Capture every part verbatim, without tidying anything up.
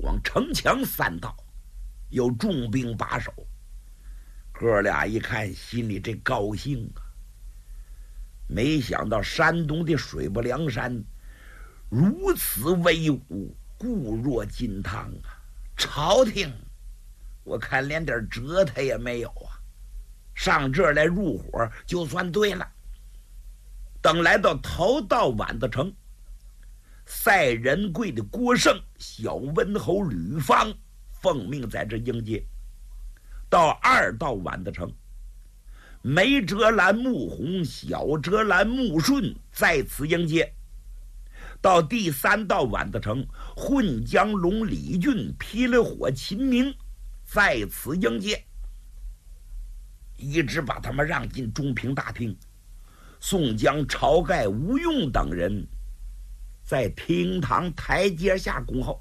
光城墙三道，有重兵把守。哥俩一看，心里这高兴啊！没想到山东的水泊梁山如此威武，固若金汤啊！朝廷我看连点折腾也没有啊，上这儿来入伙就算对了。等来到头道宛子城，赛仁贵的郭盛、小温侯吕方奉命在这迎接。到二道宛子城，梅哲兰、穆弘、小哲兰、穆顺在此迎接。到第三道宛子城，混江龙李俊、霹雳火秦明在此迎接，一直把他们让进中平大厅。宋江、晁盖、吴用等人在厅堂台阶下恭候。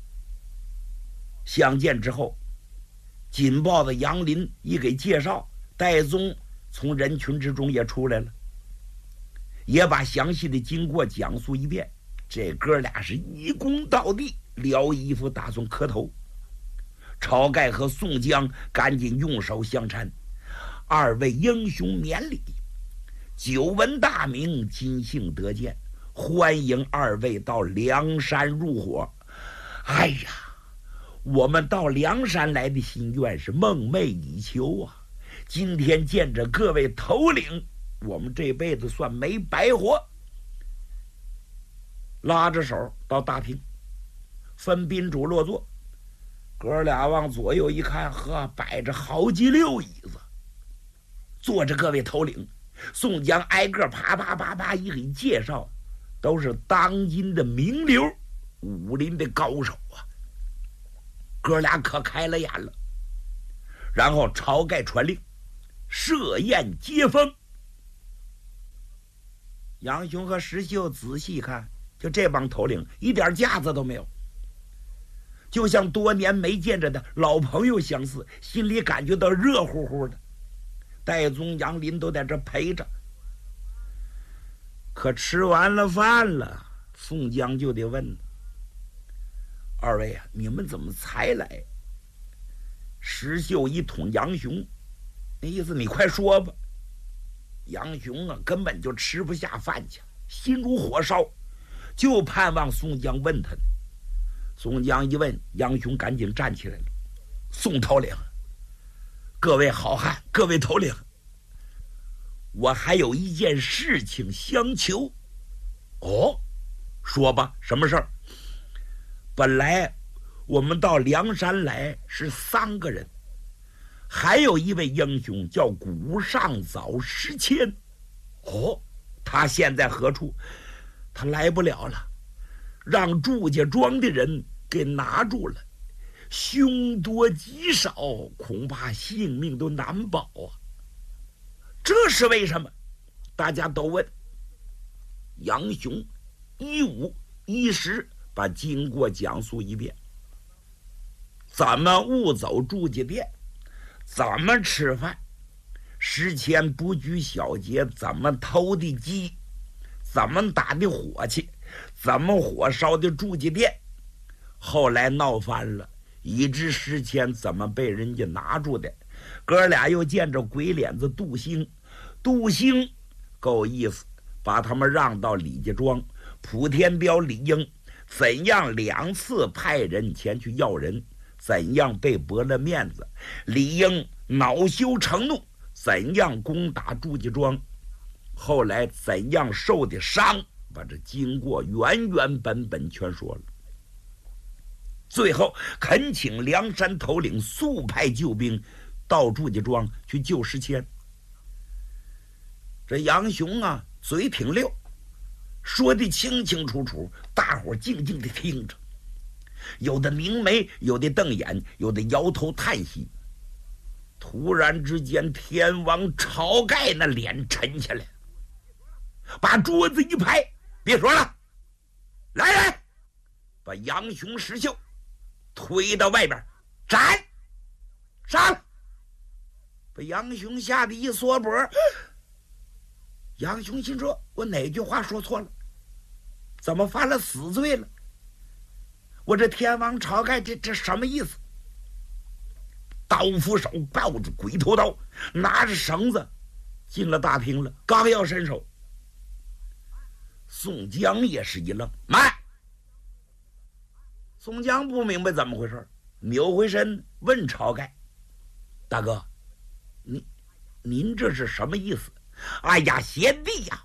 相见之后，紧抱的杨林一给介绍，戴宗从人群之中也出来了，也把详细的经过讲述一遍。这哥俩是一躬到地，撩衣服打算磕头。晁盖和宋江赶紧用手相搀，二位英雄免礼，久闻大名，今幸得见，欢迎二位到梁山入伙。哎呀，我们到梁山来的心愿是梦寐以求啊！今天见着各位头领，我们这辈子算没白活。拉着手到大厅，分宾主落座。哥俩往左右一看，呵，摆着好几溜椅子，坐着各位头领。宋江挨个啪啪啪啪一给介绍，都是当今的名流，武林的高手啊！哥俩可开了眼了。然后晁盖传令，设宴接风。杨雄和石秀仔细看，就这帮头领一点架子都没有，就像多年没见着的老朋友相似，心里感觉到热乎乎的。戴宗、杨林都在这陪着。可吃完了饭了，宋江就得问：二位啊，你们怎么才来？石秀一捅杨雄，那意思你快说吧。杨雄啊，根本就吃不下饭去，心如火烧，就盼望宋江问他呢。宋江一问，杨雄赶紧站起来了：宋头领，各位好汉，各位头领，我还有一件事情相求。哦，说吧，什么事儿？本来我们到梁山来是三个人，还有一位英雄叫古上早石谦。哦，他现在何处？他来不了了，让祝家庄的人给拿住了，凶多吉少，恐怕性命都难保啊！这是为什么？大家都问。杨雄一五一十把经过讲述一遍。怎么误走祝家店，怎么吃饭，石谦不拘小节，怎么偷的鸡，怎么打的火气，怎么火烧的祝家店，后来闹翻了，以致石谦怎么被人家拿住的。哥俩又见着鬼脸子杜兴，杜兴够意思，把他们让到李家庄。普天彪、李应怎样两次派人前去要人，怎样被驳了面子，李应恼羞成怒，怎样攻打祝家庄，后来怎样受的伤，把这经过原原本本全说了。最后恳请梁山头领速派救兵到祝家庄去救石谦。这杨雄啊，嘴挺溜，说的清清楚楚，大伙静静的听着，有的凝眉，有的瞪眼，有的摇头叹息。突然之间，天王晁盖那脸沉下来，把桌子一拍：别说了，来人，把杨雄、石秀推到外边斩！杀！把杨雄吓得一缩脖。杨雄心说：我哪句话说错了？怎么犯了死罪了？ 我这天王晁盖这这什么意思？刀斧手抱着鬼头刀，拿着绳子进了大厅了，刚要伸手，宋江也是一愣，慢！宋江不明白怎么回事，扭回身问晁盖：“大哥，您您这是什么意思？”“哎呀，贤弟呀，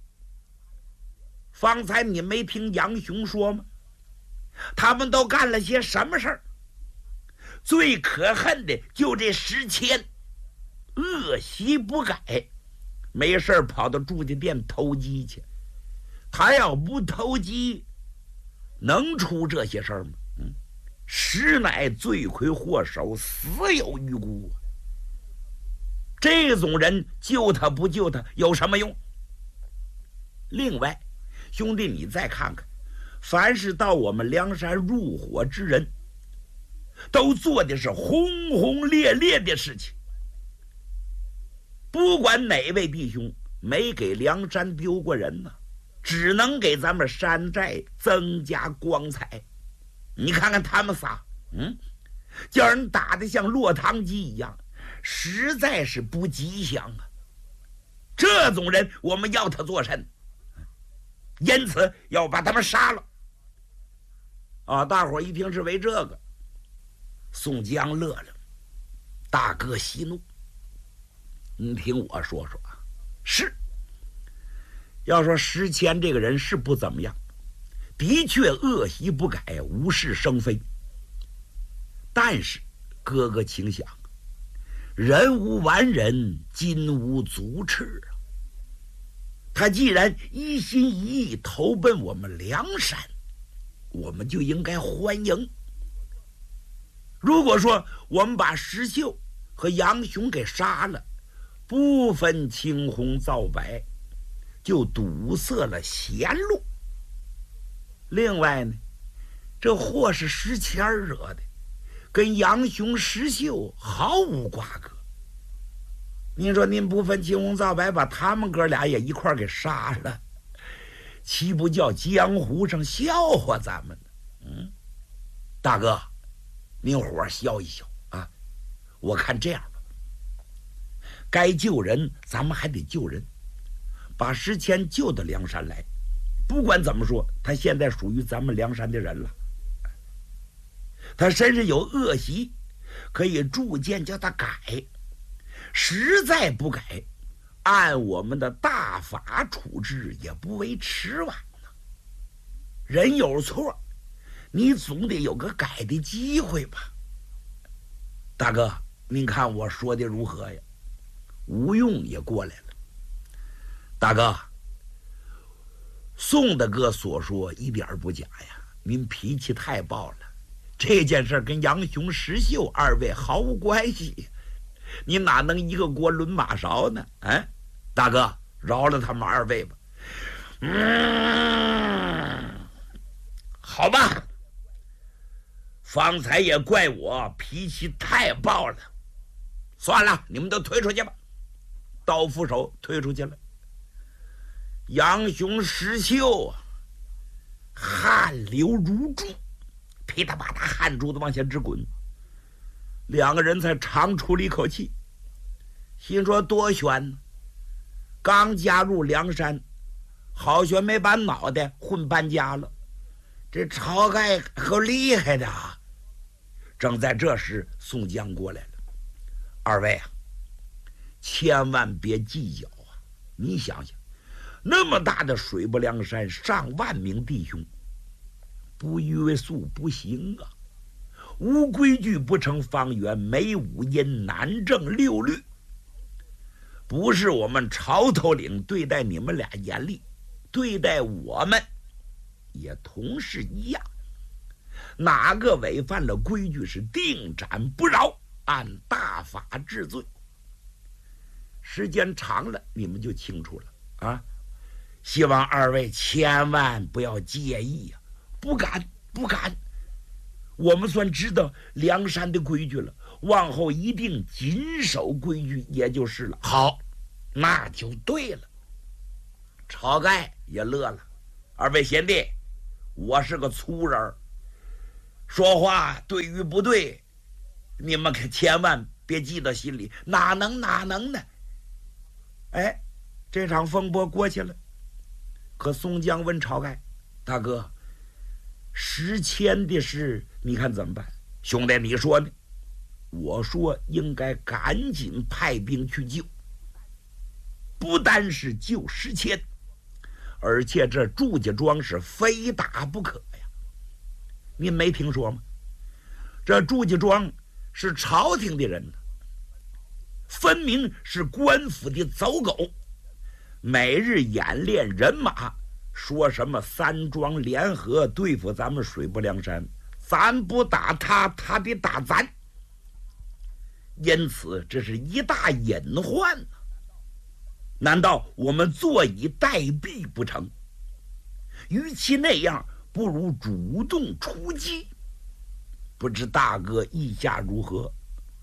方才你没听杨雄说吗？他们都干了些什么事儿？最可恨的就这石谦，恶习不改，没事跑到住家店偷鸡去。他要不偷鸡，能出这些事儿吗？嗯，实乃罪魁祸首，死有余辜。这种人救他不救他有什么用？另外，兄弟，你再看看，凡是到我们梁山入伙之人，都做的是轰轰烈烈的事情。不管哪位弟兄没给梁山丢过人呢，只能给咱们山寨增加光彩。你看看他们仨，嗯，叫人打得像落汤鸡一样，实在是不吉祥啊。这种人我们要他做甚？因此要把他们杀了。啊！大伙一听是为这个，宋江乐了，大哥息怒。你听我说说啊，是要说石谦这个人是不怎么样，的确恶习不改，无事生非。但是哥哥请想，人无完人，金无足赤啊。他既然一心一意投奔我们梁山，我们就应该欢迎。如果说我们把石秀和杨雄给杀了，不分青红皂白，就堵塞了贤路。另外呢，这祸是石谦惹的，跟杨雄、石秀毫无瓜葛。您说您不分青红皂白，把他们哥俩也一块给杀了，岂不叫江湖上笑话咱们呢？嗯，大哥，您伙消一消啊！我看这样吧，该救人咱们还得救人，把石谦救到梁山来。不管怎么说，他现在属于咱们梁山的人了。他身上有恶习，可以逐渐叫他改。实在不改，按我们的大法处置也不为迟晚呢。人有错，你总得有个改的机会吧。大哥，您看我说的如何呀？吴用也过来了。大哥，宋大哥所说一点不假呀，您脾气太暴了。这件事跟杨雄、石秀二位毫无关系，你哪能一个锅轮马勺呢？哎，大哥，饶了他们二位吧。嗯，好吧，方才也怪我脾气太暴了，算了，你们都推出去吧。刀斧手推出去了。杨雄、石秀啊，汗流如注，噼嗒啪嗒汗珠子往下直滚。两个人才长出了一口气，心说多悬呢，刚加入梁山，好悬没把脑袋混搬家了。这晁盖可厉害的啊！正在这时，宋江过来了。二位啊，千万别计较啊！你想想，那么大的水泊梁山，上万名弟兄，不约束不行啊！无规矩不成方圆，没五音难正六律。不是我们潮头领对待你们俩严厉，对待我们也同是一样。哪个违反了规矩是定斩不饶，按大法治罪。时间长了，你们就清楚了啊！希望二位千万不要介意呀、啊！不敢，不敢。我们算知道梁山的规矩了，往后一定谨守规矩，也就是了。好，那就对了。晁盖也乐了，二位贤弟，我是个粗人， 说话对与不对，你们可千万别记到心里，哪能哪能呢？哎，这场风波过去了，可宋江问晁盖：“大哥，石阡的事你看怎么办？”兄弟，你说呢？我说应该赶紧派兵去救，不单是救石阡，而且这祝家庄是非打不可呀。您没听说吗？这祝家庄是朝廷的人，分明是官府的走狗，每日演练人马，说什么三庄联合对付咱们水泊梁山，咱不打他，他得打咱。因此这是一大隐患啊！难道我们坐以待毙不成？与其那样，不如主动出击。不知大哥意下如何？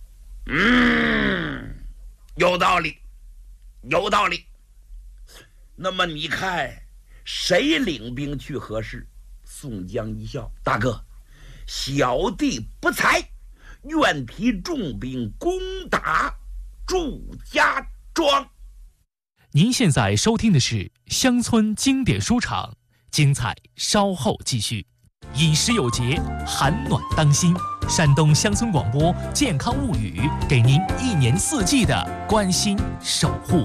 嗯，有道理，有道理。那么你看，谁领兵去何事？宋江一笑：“大哥，小弟不才，愿提重兵攻打祝家庄。” 您现在收听的是乡村经典书场，精彩稍后继续。饮食有节，寒暖当心。山东乡村广播健康物语，给您一年四季的关心守护。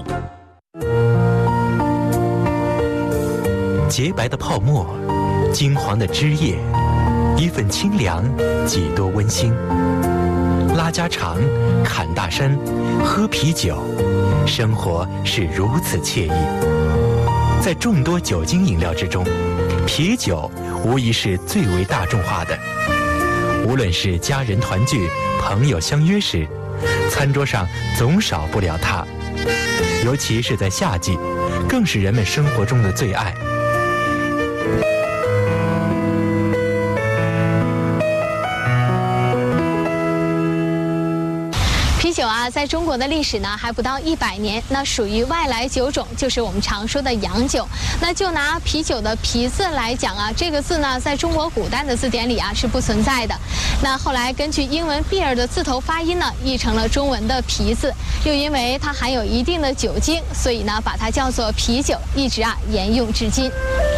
洁白的泡沫，金黄的汁液，一份清凉，几多温馨。拉家常，侃大山，喝啤酒，生活是如此惬意。在众多酒精饮料之中，啤酒无疑是最为大众化的。无论是家人团聚、朋友相约时，餐桌上总少不了它。尤其是在夏季，更是人们生活中的最爱。 啤酒啊，在中国的历史呢还不到一百年，那属于外来酒种，就是我们常说的洋酒。那就拿啤酒的啤字来讲啊，这个字呢，在中国古代的字典里啊是不存在的。那后来根据英文 beer 的字头发音呢，译成了中文的啤字，又因为它含有一定的酒精，所以呢把它叫做啤酒，一直啊沿用至今。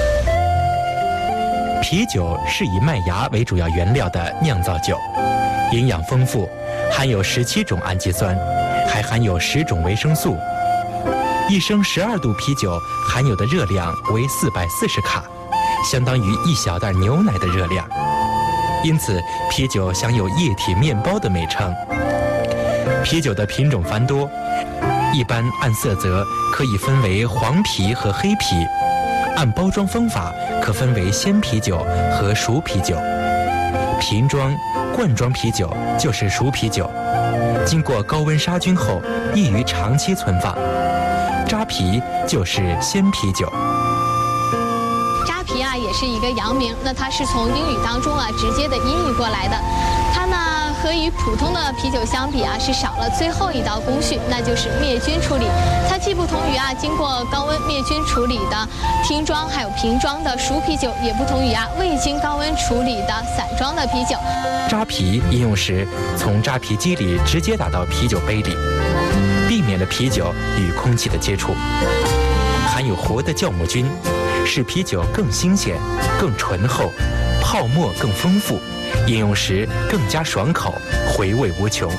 啤酒是以麦芽为主要原料的酿造酒，营养丰富，含有十七种氨基酸，还含有十种维生素。一升十二度啤酒含有的热量为四百四十卡，相当于一小袋牛奶的热量。因此，啤酒享有液体面包的美称。啤酒的品种繁多，一般按色泽可以分为黄啤和黑啤，按包装方法可分为鲜啤酒和熟啤酒。瓶装、罐装啤酒就是熟啤酒，经过高温杀菌后，易于长期存放。扎啤就是鲜啤酒。 扎啤啊，也是一个洋名，那它是从英语当中啊直接的音译过来的。它呢和与普通的啤酒相比啊，是少了最后一道工序，那就是灭菌处理。它既不同于啊经过高温灭菌处理的听装还有瓶装的熟啤酒，也不同于啊未经高温处理的散装的啤酒。 扎啤饮用时，从扎啤机里直接打到啤酒杯里，避免了啤酒与空气的接触。含有活的酵母菌，使啤酒更新鲜、更醇厚，泡沫更丰富，饮用时更加爽口，回味无穷。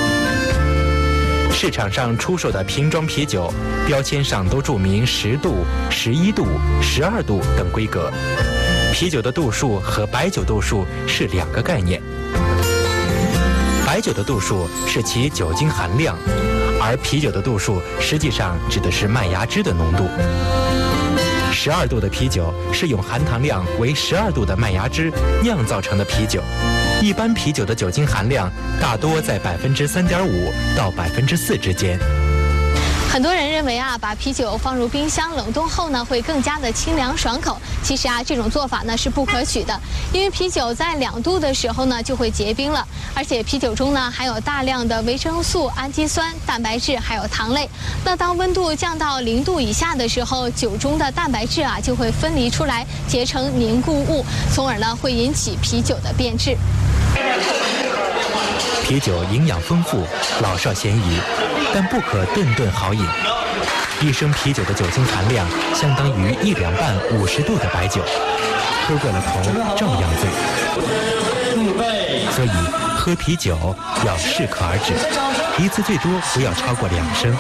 市场上出售的瓶装啤酒，标签上都注明十度、十一度、十二度等规格。啤酒的度数和白酒度数是两个概念。白酒的度数是其酒精含量，而啤酒的度数实际上指的是麦芽汁的浓度。十二度的啤酒是用含糖量为十二度的麦芽汁酿造成的啤酒。一般啤酒的酒精含量大多在百分之三点五到百分之四之间。 很多人认为啊，把啤酒放入冰箱冷冻后呢，会更加的清凉爽口。其实啊，这种做法呢是不可取的，因为啤酒在两度的时候呢就会结冰了，而且啤酒中呢含有大量的维生素、氨基酸、蛋白质还有糖类。那当温度降到零度以下的时候，酒中的蛋白质啊就会分离出来，结成凝固物，从而呢会引起啤酒的变质。 啤酒营养丰富，老少咸宜，但不可顿顿好饮。一升啤酒的酒精含量相当于一两半五十度的白酒，喝过了头照样醉。所以喝啤酒要适可而止，一次最多不要超过两升。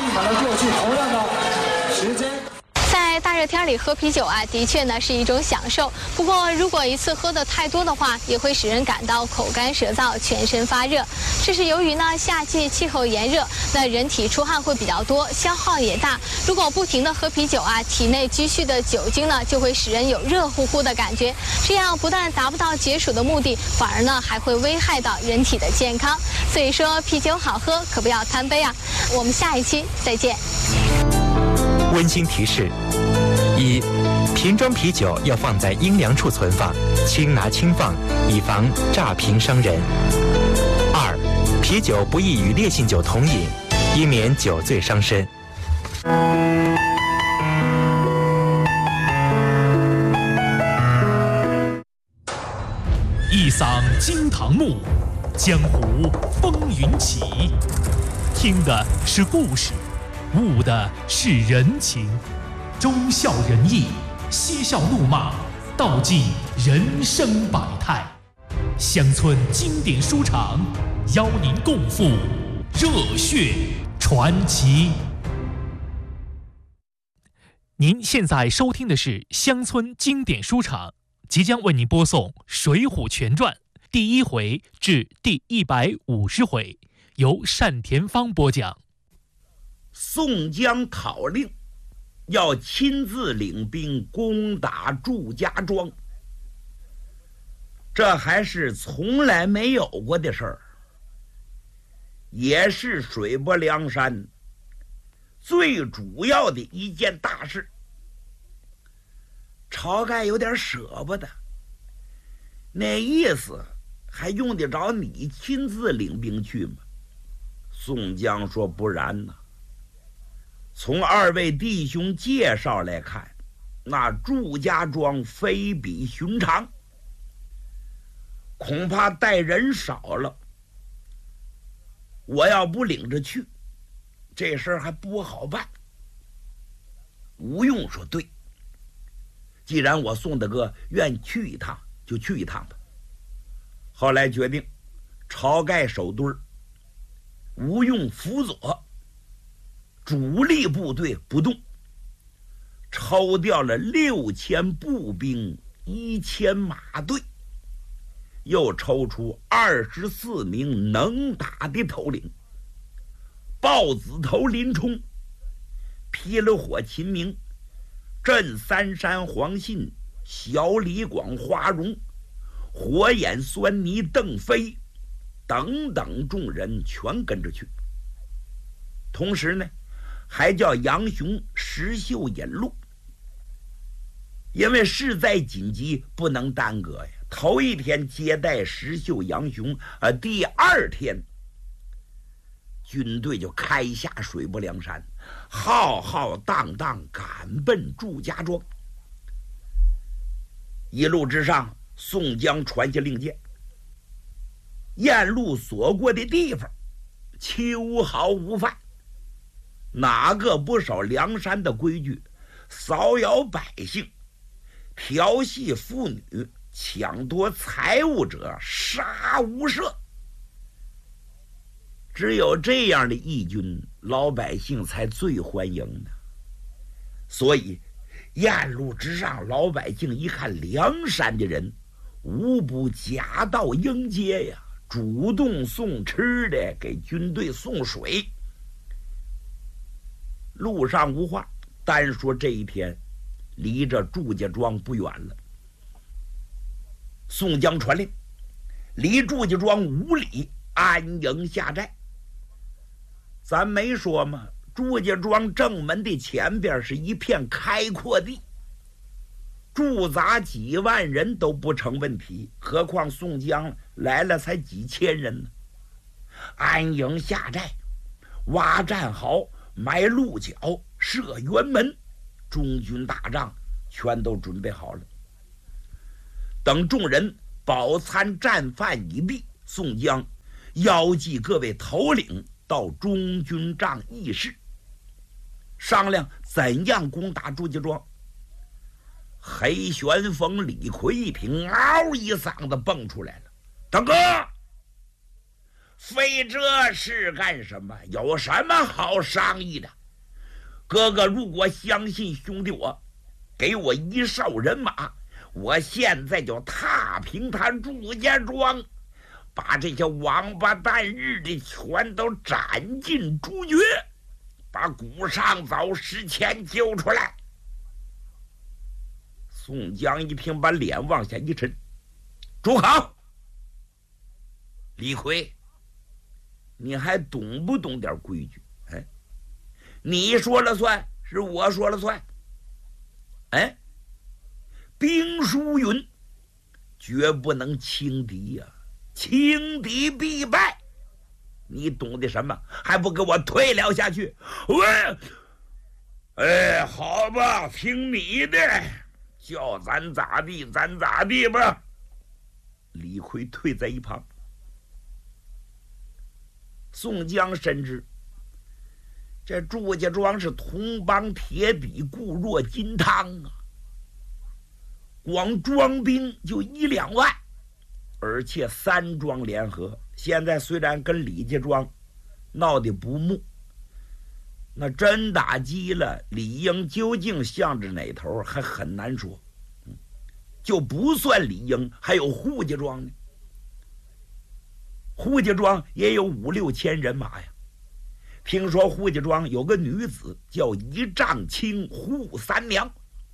在大热天里喝啤酒啊，的确呢是一种享受。不过，如果一次喝的太多的话，也会使人感到口干舌燥、全身发热。这是由于呢夏季气候炎热，那人体出汗会比较多，消耗也大。如果不停的喝啤酒啊，体内积蓄的酒精呢就会使人有热乎乎的感觉，这样不但达不到解暑的目的，反而呢还会危害到人体的健康。所以说，啤酒好喝，可不要贪杯啊！我们下一期再见。 温馨提示：一、瓶装啤酒要放在阴凉处存放，轻拿轻放，以防炸瓶伤人。二、啤酒不宜与烈性酒同饮，以免酒醉伤身。 一嗓惊堂木，江湖风云起。听的是故事，悟的是人情，忠孝仁义，嬉笑怒骂，道尽人生百态。乡村经典书场邀您共赴热血传奇。您现在收听的是乡村经典书场，即将为您播送《水浒全传》第一回至第一百五十回，由单田芳播讲。 宋江讨令要亲自领兵攻打祝家庄，这还是从来没有过的事儿，也是水泊梁山最主要的一件大事。晁盖有点舍不得，那意思还用得着你亲自领兵去吗？宋江说不然呢，从二位弟兄介绍来看，那祝家庄非比寻常，恐怕带人少了，我要不领着去，这事儿还不好办。吴用说对，既然我宋大哥愿去一趟，就去一趟吧。后来决定晁盖守墩儿，吴用辅佐，主力部队不动，抽调了六千步兵，一千马队，又抽出二十四名能打的头领。豹子头林冲、劈了火秦明、镇三山黄信、小李广花荣、火眼狻猊邓飞等等众人全跟着去。同时呢，还叫杨雄、石秀引路，因为事在紧急，不能耽搁呀。头一天接待石秀、杨雄，呃，第二天军队就开下水泊梁山，浩浩荡荡赶奔祝家庄。一路之上，宋江传下令箭，沿路所过的地方秋毫无犯，哪个不守梁山的规矩，骚扰百姓、调戏妇女、抢夺财物者，杀无赦。只有这样的义军，老百姓才最欢迎呢。所以沿路之上，老百姓一看梁山的人，无不夹道迎接呀，主动送吃的，给军队送水。路上无话，单说这一天离着祝家庄不远了。宋江传令，离祝家庄五里安营下寨。咱没说吗？ 祝家庄正门的前边是一片开阔地，驻扎几万人都不成问题，何况宋江来了才几千人呢？安营下寨，挖战壕，埋鹿角，设辕门，中军大帐全都准备好了。等众人饱餐战饭已毕，宋江邀集各位头领到中军帐议事，商量怎样攻打祝家庄。黑旋风李逵一听，嗷一嗓子蹦出来了：“大哥，费这事干什么？有什么好商议的？哥哥如果相信兄弟我，给我一哨人马，我现在就踏平他祝家庄，把这些王八蛋日的全都斩尽诛绝，把古上早石前揪出来。”宋江一听，把脸往下一沉：“住口！李逵，你还懂不懂点规矩？哎，你说了算，是我说了算。哎，兵书云，绝不能轻敌呀、啊，轻敌必败。你懂得什么？还不给我退了下去？喂，哎，好吧，听你的。叫咱咋地咱咋地吧。”李逵退在一旁。宋江深知这祝家庄是铜帮铁底，固若金汤啊，光庄兵就一两万，而且三庄联合，现在虽然跟李家庄闹得不睦，那真打击了，李应究竟向着哪头还很难说。就不算李应，还有扈家庄呢。扈家庄也有五六千人马呀。听说扈家庄有个女子叫一丈青扈三娘，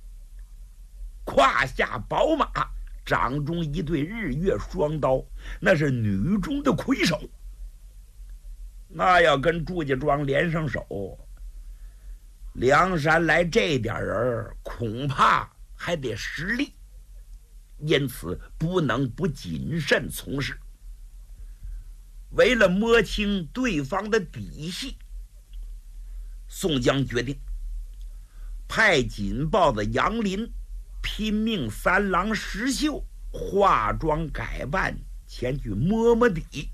胯下宝马，掌中一对日月双刀，那是女中的魁首。那要跟祝家庄连上手，梁山来这点人恐怕还得实力，因此不能不谨慎从事。为了摸清对方的底细，宋江决定派紧豹子杨林拼命三郎石秀化妆改扮前去摸摸底。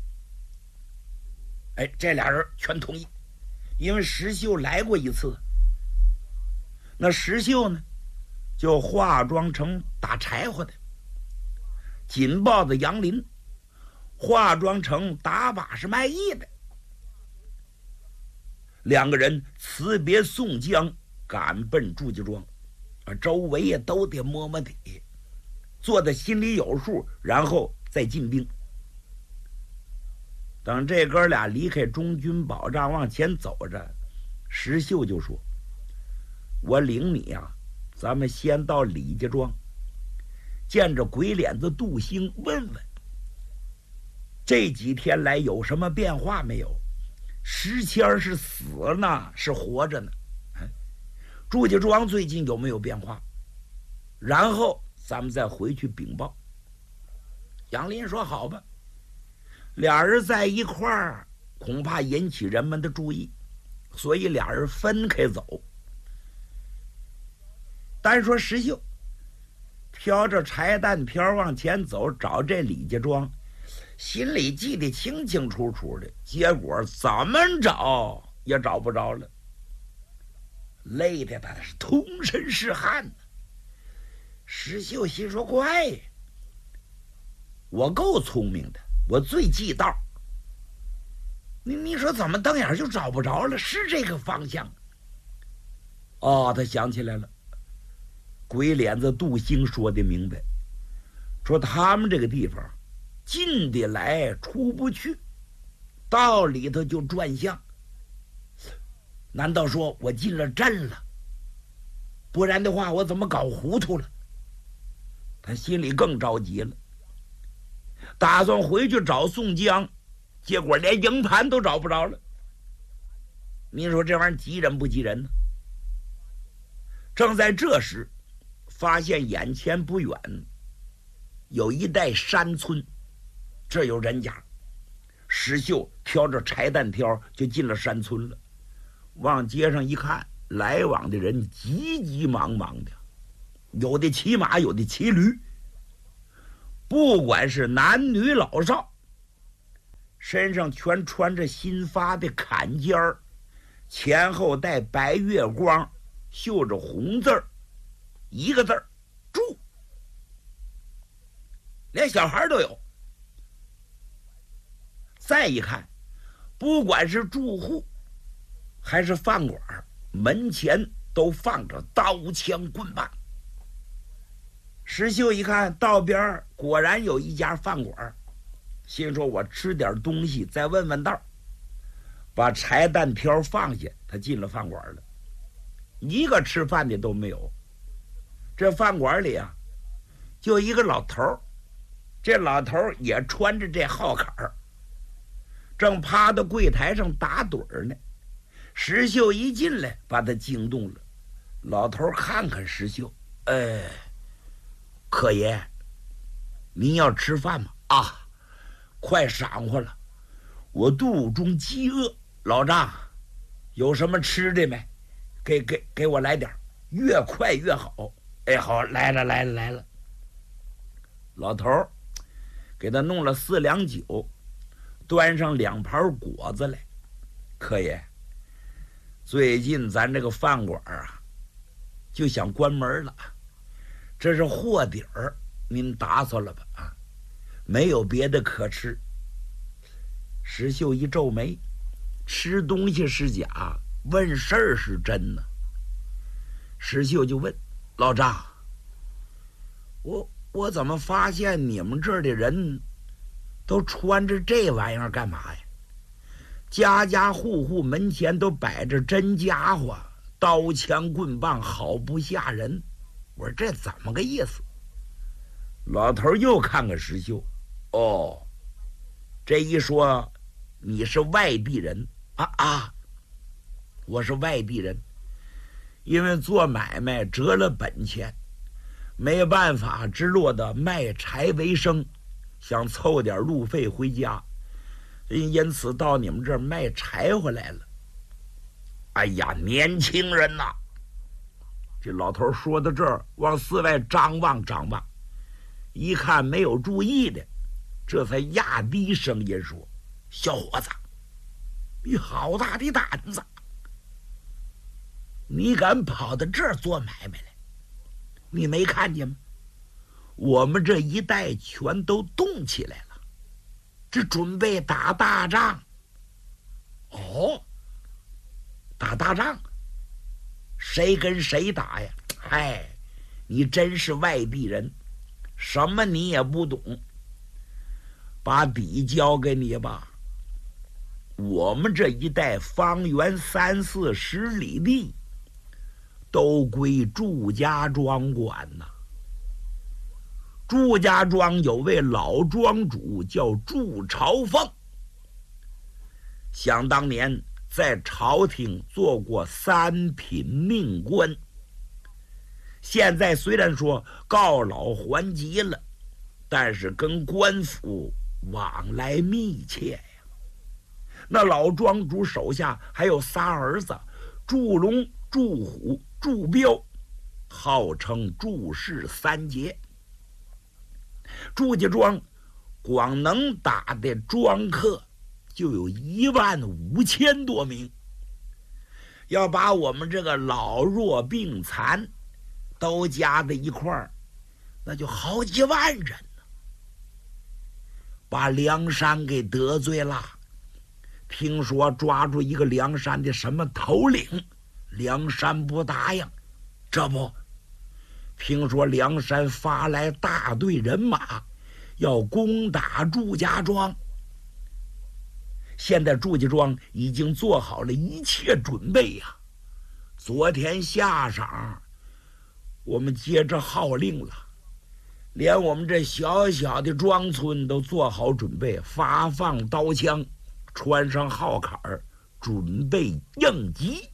哎，这俩人全同意，因为石秀来过一次。那石秀呢，就化妆成打柴火的；紧豹子杨林化妆成打把式卖艺的。两个人辞别宋江，赶奔祝家庄，啊，周围也都得摸摸底，做的心里有数，然后再进兵。等这哥俩离开中军保障往前走着，石秀就说：“我领你呀、啊，咱们先到李家庄，见着鬼脸子杜兴问问，这几天来有什么变化没有？石谦是死了呢，是活着呢？祝家庄最近有没有变化？然后咱们再回去禀报。”杨林说：“好吧。”俩人在一块儿，恐怕引起人们的注意，所以俩人分开走。单说石秀挑着柴担瓢往前走，找这李家庄，心里记得清清楚楚的，结果怎么找也找不着了，累得他是通身是汗。石秀心说：“怪呀，我够聪明的，我最记道。你你说怎么瞪眼就找不着了？是这个方向。”哦，他想起来了，鬼脸子杜兴说的明白，说他们这个地方进得来出不去，到里头就转向。难道说我进了阵了？不然的话我怎么搞糊涂了？他心里更着急了，打算回去找宋江，结果连营盘都找不着了。 您说这玩意儿急人不急人呢？正在这时，发现眼前不远有一带山村，这有人家。石秀挑着柴担挑就进了山村了。往街上一看，来往的人急急忙忙的，有的骑马，有的骑驴，不管是男女老少，身上全穿着新发的坎肩儿，前后带白月光，绣着红字儿，一个字儿住，连小孩都有。再一看，不管是住户还是饭馆，门前都放着刀枪棍棒。石秀一看，道边果然有一家饭馆，心说我吃点东西再问问道，把柴担挑放下，他进了饭馆了。一个吃饭的都没有。这饭馆里啊，就一个老头，这老头也穿着这号坎儿，正趴到柜台上打盹儿呢。石秀一进来，把他惊动了。老头看看石秀，哎，客爷，您要吃饭吗？啊，快晌乎了，我肚中饥饿。老丈，有什么吃的没？给给给我来点，越快越好。哎，好，来了来了来了。老头给他弄了四两酒，端上两盘果子来。客爷，最近咱这个饭馆啊，就想关门了，这是货底儿，您打算了吧？啊，没有别的可吃。石秀一皱眉，吃东西是假，问事儿是真呢。石秀就问老丈，我我怎么发现你们这儿的人都穿着这玩意儿干嘛呀？家家户户门前都摆着真家伙，刀枪棍棒，好不吓人。我说这怎么个意思？老头又看看石秀，哦，这一说你是外地人啊啊！我是外地人，因为做买卖折了本钱，没办法，只落得卖柴为生，想凑点路费回家，因此到你们这儿卖柴回来了。哎呀，年轻人呐！这老头说到这儿，往四外张望张望，一看没有注意的，这才压低声音说：“小伙子，你好大的胆子！你敢跑到这儿做买卖来？你没看见吗？我们这一带全都动起来了，这准备打大仗。哦，打大仗？谁跟谁打呀？嗨，你真是外地人，什么你也不懂。把底交给你吧。我们这一带方圆三四十里地，都归祝家庄管呐。祝家庄有位老庄主叫祝朝凤，想当年在朝廷做过三品命官，现在虽然说告老还籍了，但是跟官府往来密切呀。那老庄主手下还有仨儿子，祝龙、祝虎、祝彪，号称祝氏三杰。祝家庄光能打的庄客就有一万五千多名，要把我们这个老弱病残都加在一块儿，那就好几万人呢。把梁山给得罪了，听说抓住一个梁山的什么头领，梁山不答应。这不，听说梁山发来大队人马，要攻打祝家庄。现在祝家庄已经做好了一切准备呀、啊。昨天下晌，我们接着号令了，连我们这小小的庄村都做好准备，发放刀枪，穿上号坎儿， 准备应急。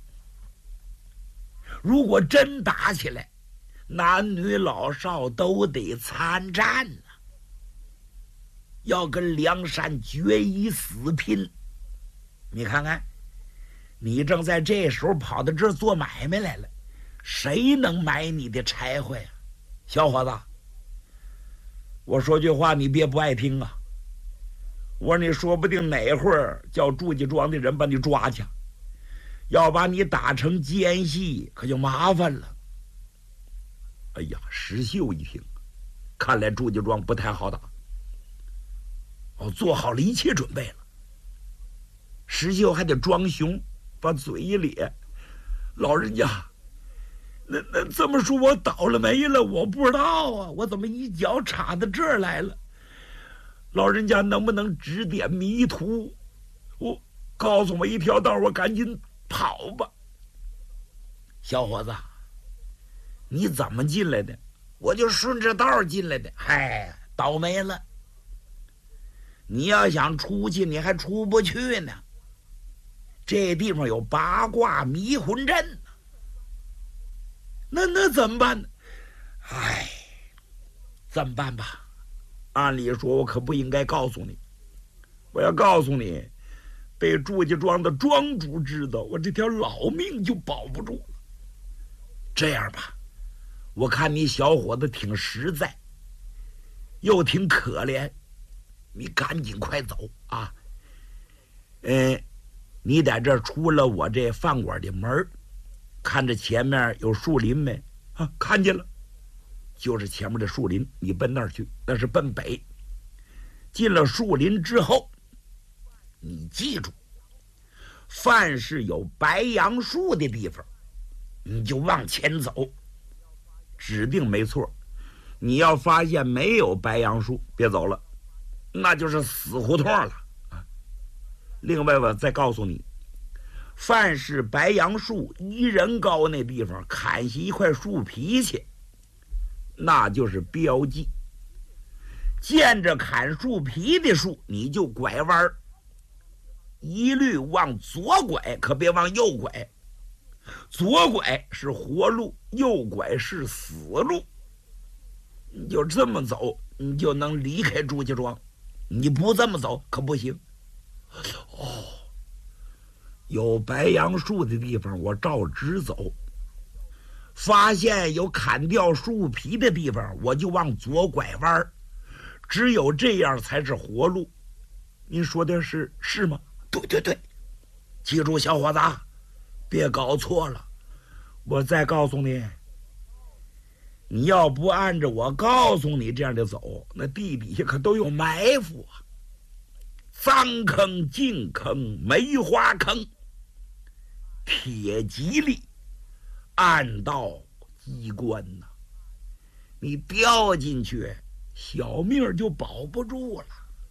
如果真打起来，男女老少都得参战了，要跟梁山决一死拼。你看看，你正在这时候跑到这儿做买卖来了，谁能买你的柴火呀？小伙子，我说句话你别不爱听啊。我说你说不定哪会儿叫祝家庄的人把你抓去，要把你打成奸细，可就麻烦了。哎呀，石秀一听，看来祝家庄不太好打，哦，做好了一切准备了。石秀还得装凶，把嘴一咧：“老人家，那那这么说我倒了霉了，我不知道啊，我怎么一脚插到这儿来了？老人家能不能指点迷途？我告诉我一条道，我赶紧跑吧。”小伙子，你怎么进来的？我就顺着道进来的。嗨，倒霉了！你要想出去，你还出不去呢。这地方有八卦迷魂阵呢。那那怎么办呢？唉，怎么办吧？按理说我可不应该告诉你，我要告诉你，被祝家庄的庄主知道，我这条老命就保不住了。这样吧，我看你小伙子挺实在，又挺可怜，你赶紧快走啊！呃，你在这出了我这饭馆的门，看着前面有树林没？啊，看见了，就是前面的树林，你奔那儿去，那是奔北。进了树林之后，你记住，凡是有白杨树的地方，你就往前走，指定没错。你要发现没有白杨树，别走了，那就是死胡同了啊。另外我再告诉你，凡是白杨树一人高那地方砍下一块树皮去，那就是标记。见着砍树皮的树，你就拐弯，一律往左拐，可别往右拐。左拐是活路，右拐是死路。你就这么走，你就能离开祝家庄。你不这么走可不行。哦，有白杨树的地方我照直走，发现有砍掉树皮的地方我就往左拐弯，只有这样才是活路。您说的是是吗？对对对，记住小伙子，别搞错了。我再告诉你，你要不按着我告诉你这样的走，那地底下可都有埋伏啊，脏坑、净坑、梅花坑、铁蒺藜、暗道机关呐、啊，你掉进去，小命就保不住了。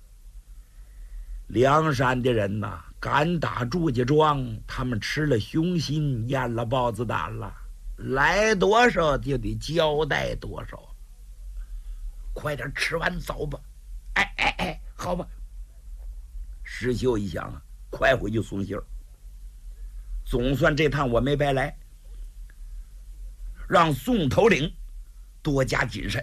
梁山的人呐、啊，敢打祝家庄，他们吃了雄心，咽了豹子胆了，来多少就得交代多少。快点吃完走吧。哎哎哎，好吧。石秀一想啊，快回去送信儿，总算这趟我没白来，让宋头领多加谨慎。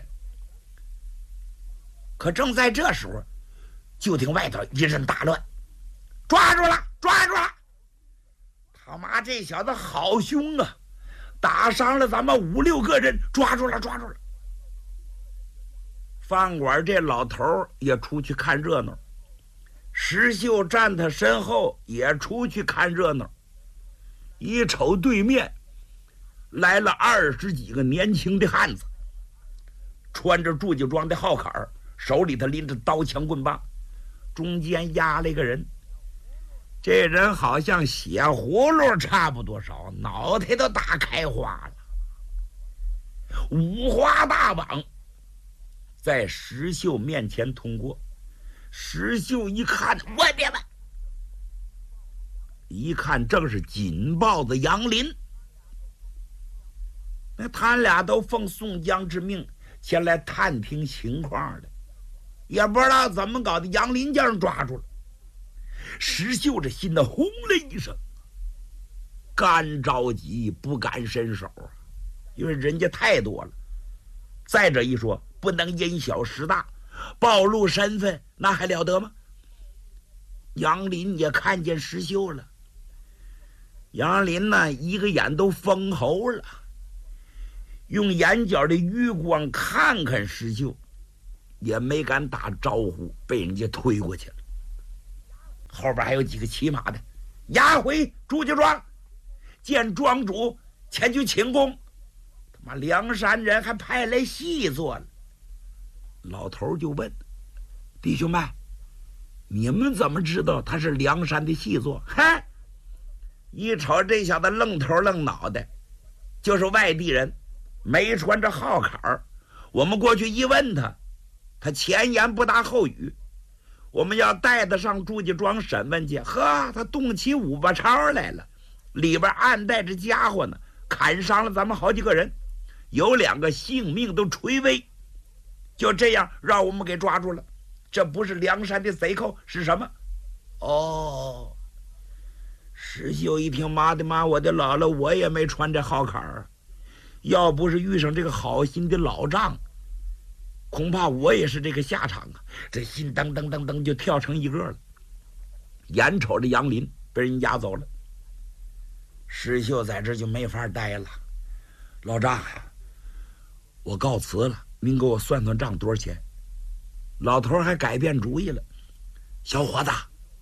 可正在这时候，就听外头一阵大乱，抓住了，抓住了！他妈这小子好凶啊，打伤了咱们五六个人，抓住了，抓住了！饭馆这老头也出去看热闹，石秀站他身后也出去看热闹。一瞅对面来了二十几个年轻的汉子，穿着祝家庄的号坎儿，手里头拎着刀枪棍棒，中间压了一个人。这人好像血葫芦差不多少，脑袋都打开花了，五花大绑，在石秀面前通过。石秀一看，我别了，一看正是锦豹子杨林。那他俩都奉宋江之命前来探听情况的，也不知道怎么搞的，杨林将人抓住了。石秀这心呢轰了一声， 干着急，不敢伸手，因为人家太多了。再者一说，不能因小失大，暴露身份，那还了得吗？杨林也看见石秀了，杨林呢，一个眼都封喉了，用眼角的余光看看石秀，也没敢打招呼，被人家推过去了。后边还有几个骑马的，押回朱家庄，见庄主前去请功。他妈梁山人还派来细作了。老头就问弟兄们，你们怎么知道他是梁山的细作？嗨，一瞅这小子愣头愣脑袋，就是外地人，没穿着号坎儿。我们过去一问他，他前言不搭后语。我们要带他上朱家庄审问去，呵，他动起五把抄来了，里边暗带着家伙呢，砍伤了咱们好几个人，有两个性命都垂危。就这样让我们给抓住了。这不是梁山的贼寇是什么？哦，石秀一听，妈的妈，我的姥姥，我也没穿这号坎儿，要不是遇上这个好心的老丈，恐怕我也是这个下场啊！这心噔噔噔噔就跳成一个了。眼瞅着杨林被人押走了，石秀在这就没法待了。老丈，我告辞了，您给我算算账多少钱？老头还改变主意了，小伙子，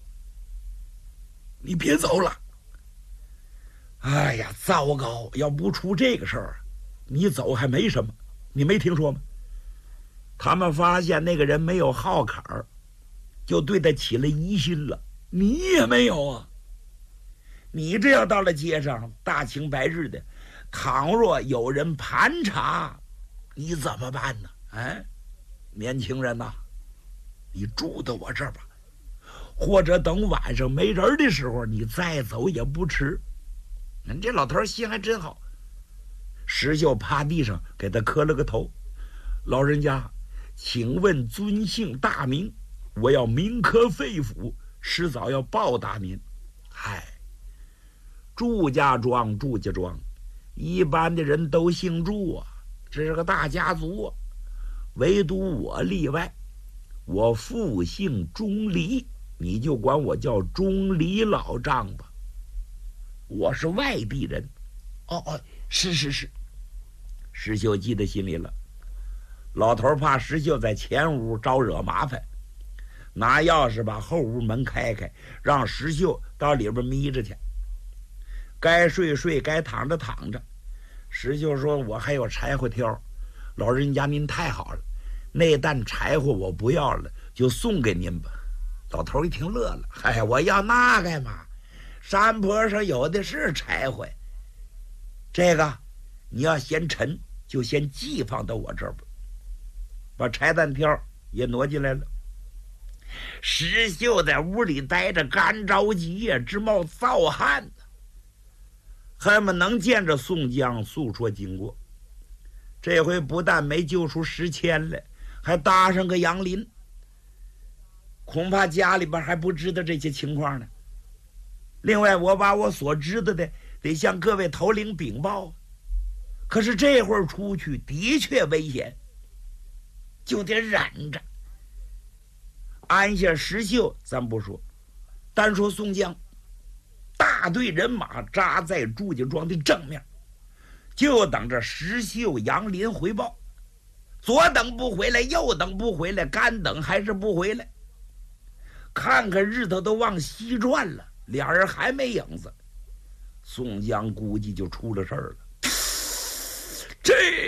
你别走了。哎呀，糟糕！要不出这个事儿，你走还没什么。你没听说吗？他们发现那个人没有号坎儿，就对他起了疑心了。你也没有啊？你这要到了街上，大清白日的，倘若有人盘查，你怎么办呢？哎，年轻人呐，你住到我这儿吧，或者等晚上没人的时候，你再走也不迟。人这老头心还真好。石秀趴地上给他磕了个头，老人家，请问尊姓大名？我要铭刻肺腑，迟早要报答您。嗨，祝家庄，祝家庄，一般的人都姓祝啊，这是个大家族啊，唯独我例外。我父姓钟离，你就管我叫钟离老丈吧。我是外地人。哦哦，是是是。石秀记在心里了。老头怕石秀在前屋招惹麻烦，拿钥匙把后屋门开开，让石秀到里边眯着去，该睡睡，该躺着躺着。石秀说：“我还有柴火挑，老人家您太好了，那担柴火我不要了，就送给您吧。”老头一听乐了：“哎，我要那干嘛？山坡上有的是柴火，这个你要嫌沉，就先寄放到我这儿吧。”把柴担挑也挪进来了。石秀在屋里待着，干着急呀，直冒燥汗呢，恨不能见着宋江诉说经过。这回不但没救出石谦来，还搭上个杨林，恐怕家里边还不知道这些情况呢。另外，我把我所知道的得向各位头领禀报，可是这会儿出去的确危险，就得忍着。安下石秀咱不说，单说宋江，大队人马扎在朱家庄的正面，就等着石秀、杨林回报。左等不回来，右等不回来，干等还是不回来。看看日头都往西转了，俩人还没影子，宋江估计就出了事儿了。这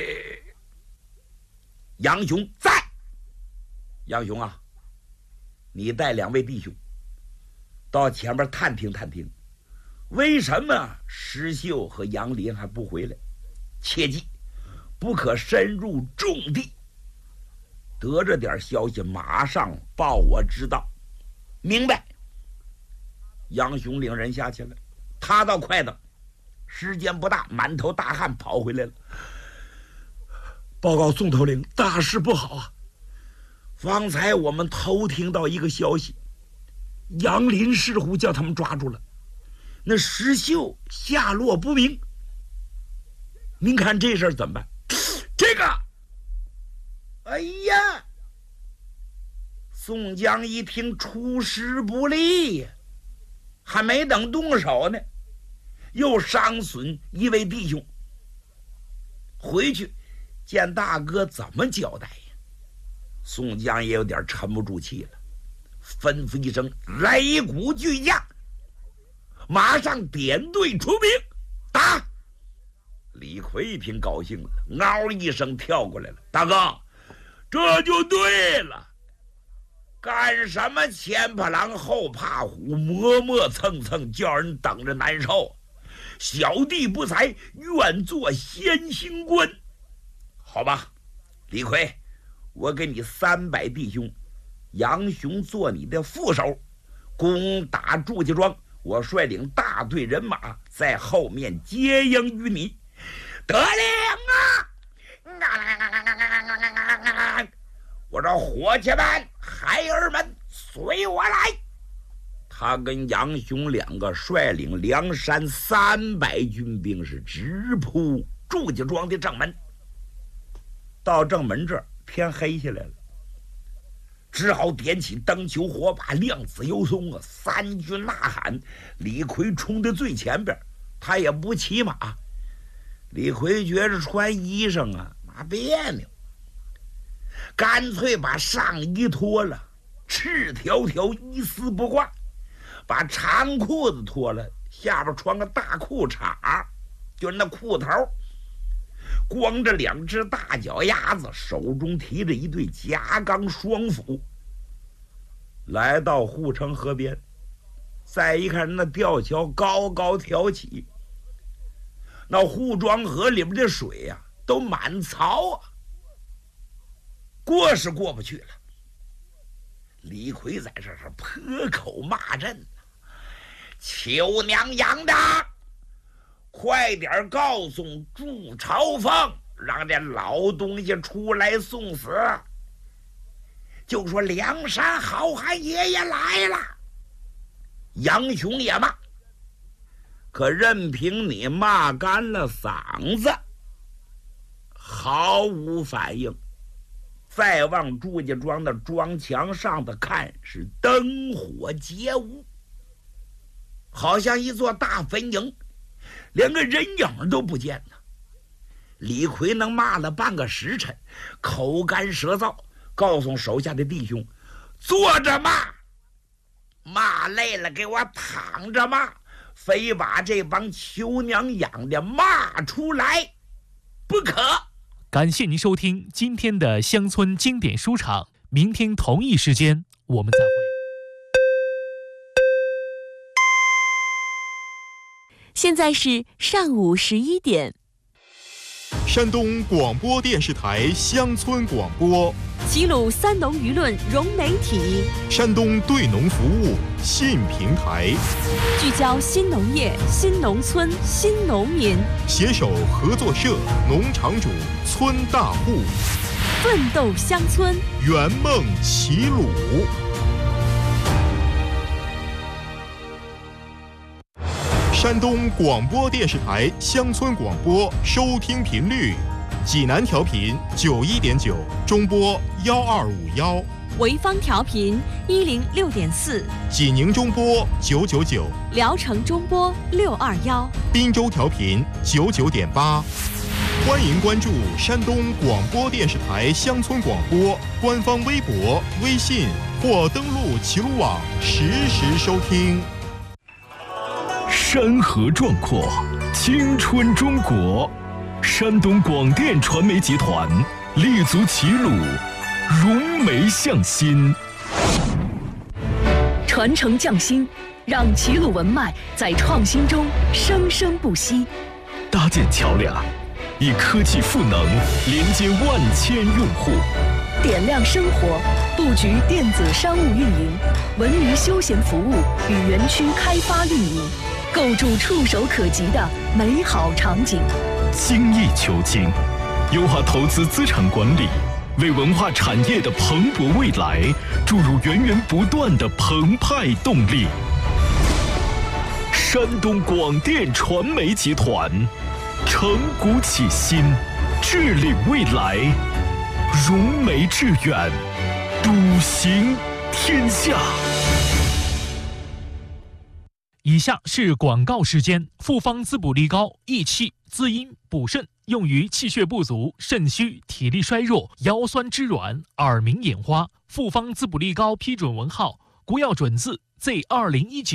杨雄在，杨雄啊，你带两位弟兄到前面探听探听，为什么石秀和杨林还不回来？切记不可深入重地，得着点消息马上报我知道。明白？杨雄领人下去了，他倒快的，时间不大，满头大汗跑回来了。报告宋头领，大事不好啊！方才我们偷听到一个消息，杨林似乎叫他们抓住了， 那石秀下落不明。您看这事儿怎么办？这个，哎呀！宋江一听出师不利呀，还没等动手呢，又伤损一位弟兄。回去见大哥怎么交代呀？宋江也有点沉不住气了，吩咐一声：“擂鼓巨将，马上点队出兵，打！”李逵一听高兴了，嗷一声跳过来了：“大哥，这就对了。干什么前怕狼后怕虎，磨磨蹭蹭，叫人等着难受。小弟不才，愿做先行官。好吧，李逵，我给你三百弟兄，杨雄做你的副手，攻打祝家庄。我率领大队人马在后面接应于你。得令啊！我说伙计们、孩儿们，随我来。他跟杨雄两个率领梁山三百军兵是直扑祝家庄的正门。到正门这儿，天黑下来了，只好点起灯球火把，亮子游松啊，三军呐喊。李逵冲在最前边，他也不骑马。李逵觉着穿衣裳啊，妈别扭，干脆把上衣脱了，赤条条一丝不挂，把长裤子脱了，下边穿个大裤衩，就是那裤头，光着两只大脚丫子，手中提着一对夹钢双斧，来到护城河边。再一看，那吊桥高高挑起，那护庄河里边的水呀、啊，都满槽啊，过是过不去了。李逵在这是破口骂阵：“秋娘养的，快点告诉祝朝凤，让这老东西出来送死！就说梁山好汉爷爷来了。”杨雄也骂，可任凭你骂干了嗓子，毫无反应。再往祝家庄的庄墙上的看，是灯火皆无，好像一座大坟茔，连个人影都不见呢。李逵能骂了半个时辰，口干舌燥，告诉手下的弟兄：“坐着骂，骂累了给我躺着骂，非把这帮囚娘养的骂出来不可。” 感谢您收听今天的乡村经典书场，明天同一时间我们再会。 现在是上午十一点。 山东广播电视台乡村广播， 齐鲁三农舆论融媒体， 山东对农服务新平台， 聚焦新农业、新农村、新农民， 携手合作社、农场主、村大户， 奋斗乡村， 圆梦齐鲁。山东广播电视台乡村广播收听频率：济南调频九一点九，中波幺二五幺； 潍坊调频一零六点四， 济宁中波九九九， 聊城中波六二幺， 滨州调频九九点八。欢迎关注山东广播电视台乡村广播官方微博、微信或登录齐鲁网实时收听。 山河壮阔，青春中国。山东广电传媒集团立足齐鲁，融媒向新， 传承匠心，让齐鲁文脉在创新中生生不息。 搭建桥梁，以科技赋能连接万千用户， 点亮生活，布局电子商务运营、文娱休闲服务与园区开发运营，构筑触手可及的美好场景。 精益求精，优化投资资产管理，为文化产业的蓬勃未来注入源源不断的澎湃动力。 山东广电传媒集团，承古启新，致力未来，融媒致远，笃行天下。 以下是广告时间。复方滋补力膏益气滋阴补肾，用于气血不足、肾虚、体力衰弱、腰酸肢软、耳鸣眼花。复方滋补力膏批准文号：国药准字 Z 二零一九。